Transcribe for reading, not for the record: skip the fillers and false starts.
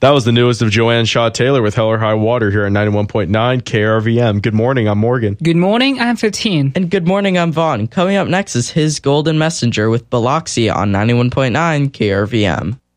That was the newest of Joanne Shaw Taylor with Hell or High Water here at 91.9 KRVM. Good morning, I'm Morgan. Good morning, I'm 15. And good morning, I'm Vaughn. Coming up next is His Golden Messenger with Biloxi on 91.9 KRVM.